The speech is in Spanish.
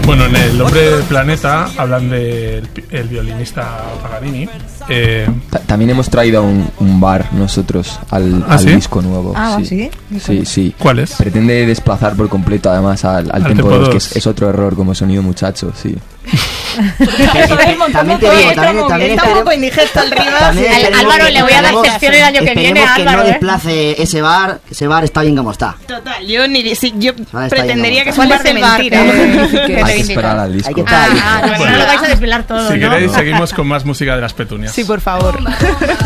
Bueno, en El Hombre del Planeta hablan del el violinista Paganini. También hemos traído un bar nosotros al ¿Sí? disco nuevo. ¿Sí? Sí. ¿Cuál es? Pretende desplazar por completo además al Tempo 2, que es otro error como sonido muchacho, sí. También te digo, también está un poco indigesto el Rivas. Álvaro, le voy a dar sección el año que viene a que Álvaro. no desplace ese bar está bien como está. Total, yo Vale, pretendería que es ¿Cuál un es bar de el bar? mentira. Hay que esperar al disco. Hay que estar ahí. No lo vais a desvelar todo, Si ¿no? queréis, seguimos con más música de Las Petunias. Sí, por favor.